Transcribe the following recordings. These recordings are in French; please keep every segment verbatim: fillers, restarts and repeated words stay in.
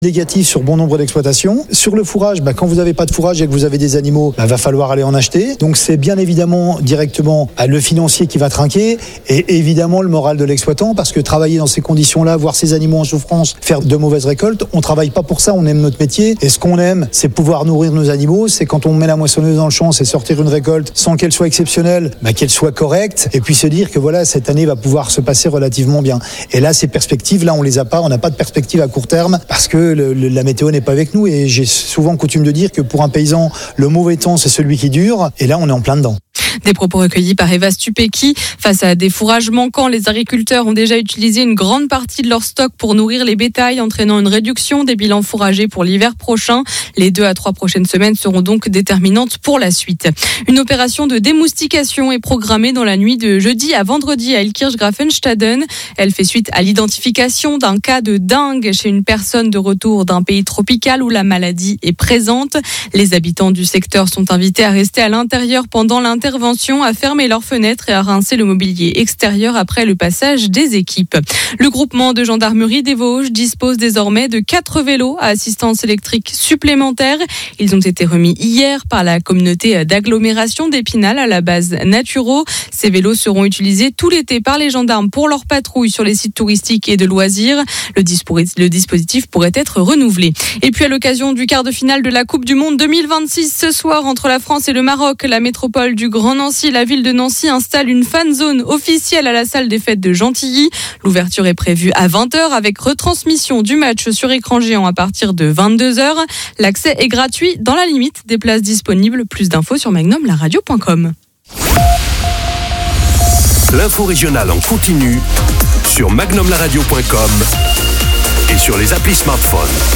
Négatif sur bon nombre d'exploitations. Sur le fourrage, bah, quand vous n'avez pas de fourrage et que vous avez des animaux, bah, va falloir aller en acheter. Donc c'est bien évidemment directement bah, le financier qui va trinquer et évidemment le moral de l'exploitant, parce que travailler dans ces conditions-là, voir ses animaux en souffrance, faire de mauvaises récoltes, on travaille pas pour ça, on aime notre métier. Et ce qu'on aime, c'est pouvoir nourrir nos animaux. C'est quand on met la moissonneuse dans le champ, c'est sortir une récolte sans qu'elle soit exceptionnelle, bah, qu'elle soit correcte, et puis se dire que voilà, cette année va pouvoir se passer relativement bien. Et là, ces perspectives, là, on les a pas, on n'a pas de perspective à court terme, parce que Le, le, la météo n'est pas avec nous, et j'ai souvent coutume de dire que pour un paysan, le mauvais temps, c'est celui qui dure, et là, on est en plein dedans. Des propos recueillis par Eva Stupecki. Face à des fourrages manquants, les agriculteurs ont déjà utilisé une grande partie de leur stock pour nourrir les bétails, entraînant une réduction des bilans fourragers pour l'hiver prochain. Les deux à trois prochaines semaines seront donc déterminantes pour la suite. Une opération de démoustication est programmée dans la nuit de jeudi à vendredi à Elkirch-Grafenstaden. Elle fait suite à l'identification d'un cas de dengue chez une personne de retour d'un pays tropical où la maladie est présente. Les habitants du secteur sont invités à rester à l'intérieur pendant l'intervention, à fermer leurs fenêtres et à rincer le mobilier extérieur après le passage des équipes. Le groupement de gendarmerie des Vosges dispose désormais de quatre vélos à assistance électrique supplémentaires. Ils ont été remis hier par la communauté d'agglomération d'Épinal à la base Naturo. Ces vélos seront utilisés tout l'été par les gendarmes pour leur patrouille sur les sites touristiques et de loisirs. Le, dispositif, le dispositif pourrait être renouvelé. Et puis à l'occasion du quart de finale de la Coupe du Monde deux mille vingt-six, ce soir entre la France et le Maroc, la métropole du Grand Nancy, la ville de Nancy installe une fan zone officielle à la salle des fêtes de Gentilly. L'ouverture est prévue à vingt heures avec retransmission du match sur écran géant à partir de vingt-deux heures. L'accès est gratuit dans la limite des places disponibles. Plus d'infos sur magnum la radio point com. L'info régionale en continu sur magnum la radio point com et sur les applis smartphones.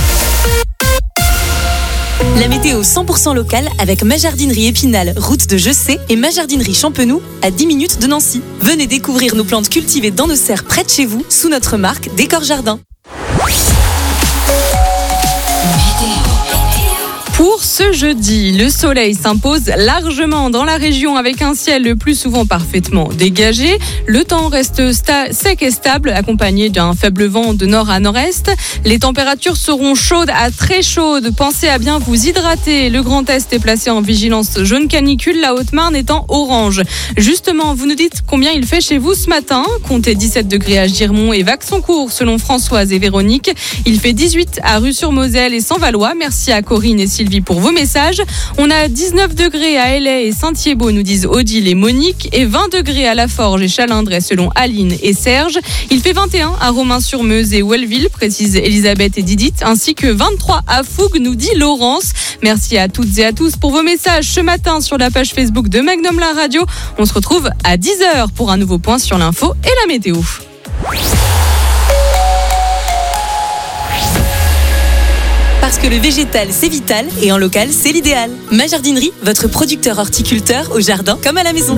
La météo cent pour cent locale avec ma jardinerie Épinal, route de Jessé, et ma jardinerie Champenoux à dix minutes de Nancy. Venez découvrir nos plantes cultivées dans nos serres près de chez vous sous notre marque Décor Jardin. Pour ce jeudi, le soleil s'impose largement dans la région avec un ciel le plus souvent parfaitement dégagé. Le temps reste sta- sec et stable, accompagné d'un faible vent de nord à nord-est. Les températures seront chaudes à très chaudes. Pensez à bien vous hydrater. Le Grand Est est placé en vigilance jaune canicule, la Haute-Marne étant orange. Justement, vous nous dites combien il fait chez vous ce matin. Comptez dix-sept degrés à Girmont et Vaxoncourt selon Françoise et Véronique. Il fait dix-huit à Rue-sur-Moselle et Saint-Valois. Merci à Corinne et Sylvie pour vos messages. On a dix-neuf degrés à Hellay et Saint-Thiébaut, nous disent Odile et Monique, et vingt degrés à La Forge et Chalindrey selon Aline et Serge. Il fait vingt et un à Romain-sur-Meuse et Welleville, précisent Elisabeth et Didith, ainsi que vingt-trois à Fougue, nous dit Laurence. Merci à toutes et à tous pour vos messages ce matin sur la page Facebook de Magnum La Radio. On se retrouve à dix heures pour un nouveau point sur l'info et la météo. Parce que le végétal, c'est vital et en local, c'est l'idéal. Ma jardinerie, votre producteur horticulteur au jardin comme à la maison.